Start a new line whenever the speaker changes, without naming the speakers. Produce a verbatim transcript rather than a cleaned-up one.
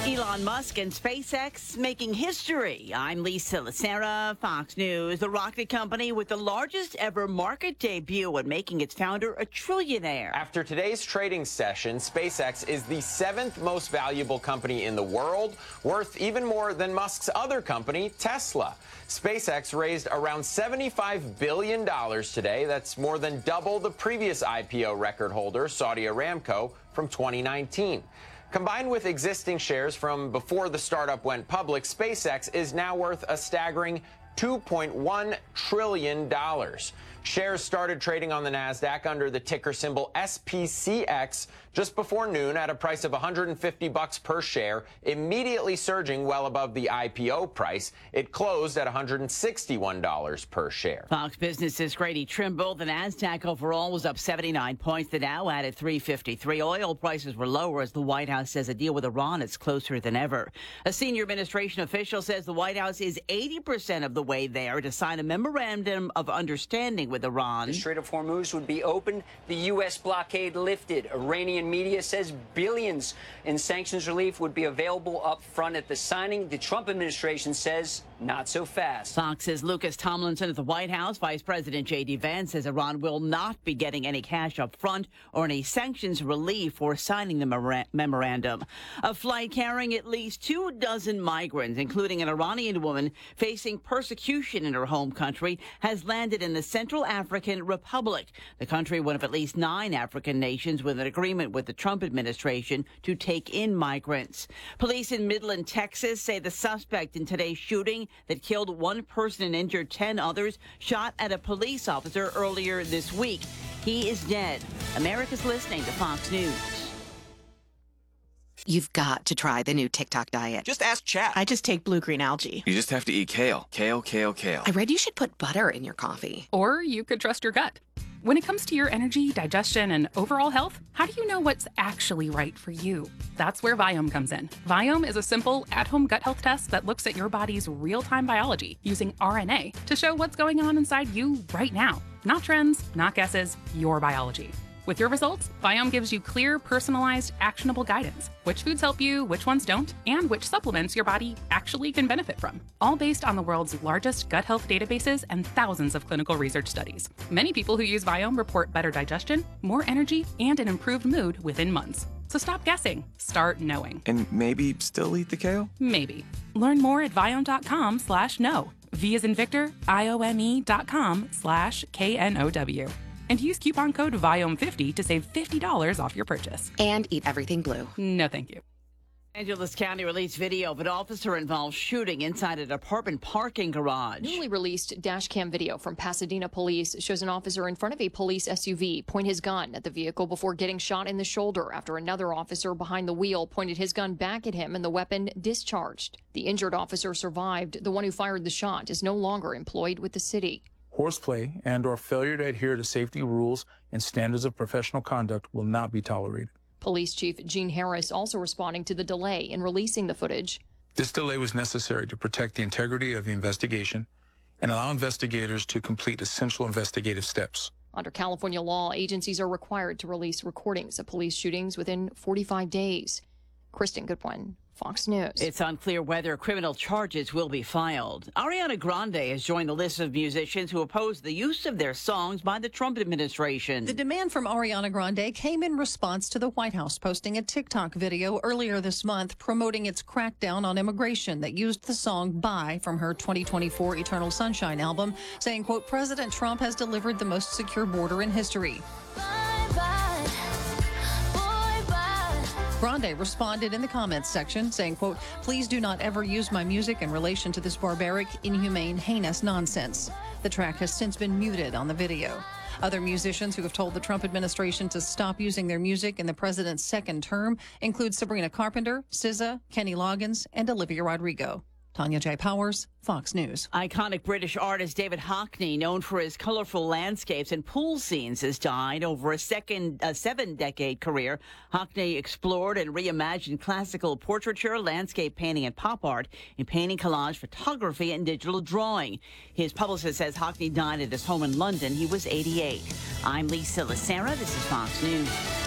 Elon Musk and SpaceX making history. I'm Lisa Lacera, Fox News. The rocket company with the largest ever market debut and making its founder a trillionaire.
After today's trading session, SpaceX is the seventh most valuable company in the world, worth even more than Musk's other company, Tesla. SpaceX raised around seventy-five billion dollars today. That's more than double the previous I P O record holder, Saudi Aramco, from twenty nineteen. Combined with existing shares from before the startup went public, SpaceX is now worth a staggering two point one trillion dollars. Shares started trading on the NASDAQ under the ticker symbol S P C X just before noon at a price of one hundred fifty bucks per share, immediately surging well above the I P O price. It closed at one hundred sixty-one dollars per share.
Fox Business's Grady Trimble. The NASDAQ overall was up seventy-nine points. The Dow added three fifty-three. Oil prices were lower as the White House says a deal with Iran is closer than ever. A senior administration official says the White House is eighty percent of the way there to sign a memorandum of understanding with Iran.
The Strait of Hormuz would be opened, the U S blockade lifted. Iranian media says billions in sanctions relief would be available up front at the signing. The Trump administration says not so fast.
Fox's Lucas Tomlinson at the White House. Vice President J D Vance says Iran will not be getting any cash up front or any sanctions relief for signing the memorandum. A flight carrying at least two dozen migrants, including an Iranian woman facing persecution in her home country, has landed in the Central African Republic. The country, one of at least nine African nations with an agreement with the Trump administration to take in migrants. Police in Midland, Texas, say the suspect in today's shooting that killed one person and injured ten others shot at a police officer earlier this week. He is dead. America's listening to Fox News.
You've got to try the new TikTok diet.
Just ask chat.
I just take blue-green algae.
You just have to eat kale. Kale, kale, kale.
I read you should put butter in your coffee.
Or you could trust your gut. When it comes to your energy, digestion, and overall health, how do you know what's actually right for you? That's where Viome comes in. Viome is a simple, at-home gut health test that looks at your body's real-time biology using R N A to show what's going on inside you right now. Not trends, not guesses, your biology. With your results, Viome gives you clear, personalized, actionable guidance. Which foods help you, which ones don't, and which supplements your body actually can benefit from. All based on the world's largest gut health databases and thousands of clinical research studies. Many people who use Viome report better digestion, more energy, and an improved mood within months. So stop guessing. Start knowing.
And maybe still eat the kale?
Maybe. Learn more at Viome.com slash know. V as in Victor, I O M E dot com slash K N O W. And use coupon code Viome fifty to save fifty dollars off your purchase.
And eat everything blue.
No, thank you.
Angeles County released video of an officer-involved shooting inside an apartment parking garage.
Newly released dash cam video from Pasadena police shows an officer in front of a police S U V point his gun at the vehicle before getting shot in the shoulder after another officer behind the wheel pointed his gun back at him and the weapon discharged. The injured officer survived. The one who fired the shot is no longer employed with the city.
Horseplay and or failure to adhere to safety rules and standards of professional conduct will not be tolerated.
Police Chief Gene Harris also responding to the delay in releasing the footage.
This delay was necessary to protect the integrity of the investigation and allow investigators to complete essential investigative steps.
Under California law, agencies are required to release recordings of police shootings within forty-five days. Kristen Goodwin, Fox News.
It's unclear whether criminal charges will be filed. Ariana Grande has joined the list of musicians who oppose the use of their songs by the Trump administration.
The demand from Ariana Grande came in response to the White House posting a TikTok video earlier this month promoting its crackdown on immigration that used the song Bye from her twenty twenty-four Eternal Sunshine album, saying, quote, President Trump has delivered the most secure border in history.
Bye, bye.
Grande responded in the comments section saying, quote, please do not ever use my music in relation to this barbaric, inhumane, heinous nonsense. The track has since been muted on the video. Other musicians who have told the Trump administration to stop using their music in the president's second term include Sabrina Carpenter, S Z A, Kenny Loggins, and Olivia Rodrigo. Tanya J. Powers, Fox News.
Iconic British artist David Hockney, known for his colorful landscapes and pool scenes, has died. Over a second, a seven-decade career, Hockney explored and reimagined classical portraiture, landscape painting, and pop art in painting, collage, photography, and digital drawing. His publicist says Hockney died at his home in London. He was eighty-eight. I'm Lisa Lacera. This is Fox News.